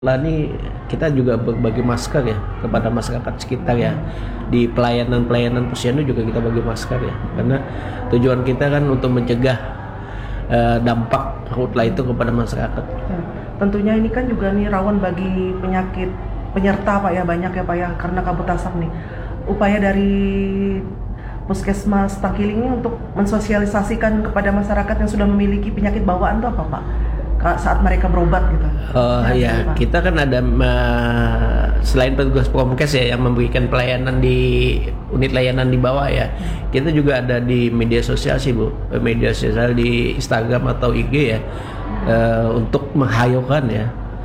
Lah nih kita juga berbagi masker ya kepada masyarakat sekitar ya. Di pelayanan posyandu juga kita bagi masker ya. Karena tujuan kita kan untuk mencegah dampak karhutlah itu kepada masyarakat. Tentunya ini kan juga nih rawan bagi penyakit penyerta Pak ya, banyak ya Pak ya, karena kabut asap nih. Upaya dari Puskesmas Tangkiling ini untuk mensosialisasikan kepada masyarakat yang sudah memiliki penyakit bawaan itu apa Pak? Saat mereka berobat gitu. Ya, kita kan ada selain petugas Promkes ya yang memberikan pelayanan di unit layanan di bawah ya. Kita juga ada di media sosial sih Bu, media sosial di Instagram atau IG ya, untuk menghayaukan ya.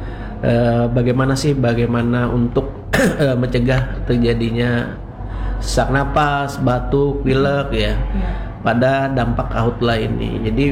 Bagaimana untuk mencegah terjadinya sesak napas, batuk, pilek ya, pada dampak karhutlah ini. Jadi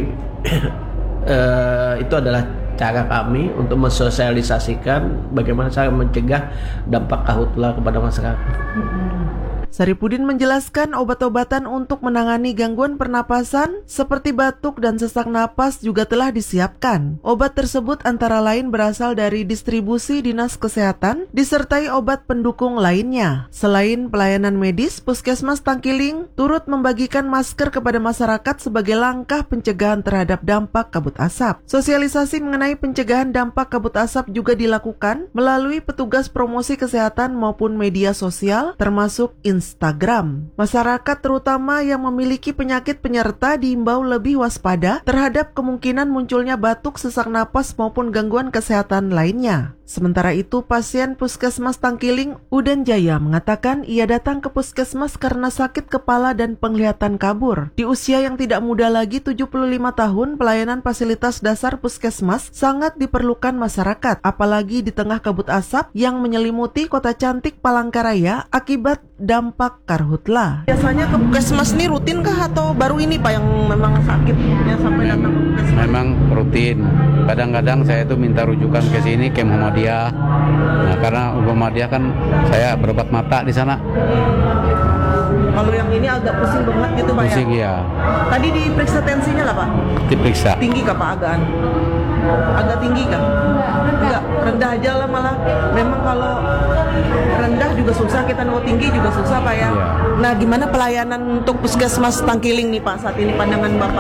itu adalah cara kami untuk mensosialisasikan bagaimana cara mencegah dampak karhutlah kepada masyarakat. Saripudin menjelaskan obat-obatan untuk menangani gangguan pernapasan seperti batuk dan sesak napas juga telah disiapkan. Obat tersebut antara lain berasal dari distribusi Dinas Kesehatan disertai obat pendukung lainnya. Selain pelayanan medis, Puskesmas Tangkiling turut membagikan masker kepada masyarakat sebagai langkah pencegahan terhadap dampak kabut asap. Sosialisasi mengenai pencegahan dampak kabut asap juga dilakukan melalui petugas promosi kesehatan maupun media sosial termasuk Instagram. Masyarakat terutama yang memiliki penyakit penyerta diimbau lebih waspada terhadap kemungkinan munculnya batuk, sesak napas maupun gangguan kesehatan lainnya. Sementara itu, pasien Puskesmas Tangkiling, Uden Jaya, mengatakan ia datang ke puskesmas karena sakit kepala dan penglihatan kabur. Di usia yang tidak muda lagi, 75 tahun, pelayanan fasilitas dasar puskesmas sangat diperlukan masyarakat, apalagi di tengah kabut asap yang menyelimuti kota cantik Palangkaraya akibat dampak karhutlah. Biasanya ke puskesmas ini rutin kah atau baru ini Pak yang memang sakitnya sampai datang ke puskesmas? Memang rutin. Kadang-kadang saya itu minta rujukan ke sini ke Muhammadiyah. Nah, karena Muhammadiyah kan saya berobat mata di sana. Kalau yang ini agak pusing banget gitu Pak Pusing ya. Tadi diperiksa tensinya lah Pak? Diperiksa. Tinggi kah Pak agak tinggi kan? Enggak, rendah aja lah malah. Memang kalau rendah juga susah, kita mau tinggi juga susah Pak ya. Iya. Nah, gimana pelayanan untuk Puskesmas Tangkiling nih Pak saat ini, pandangan Bapak?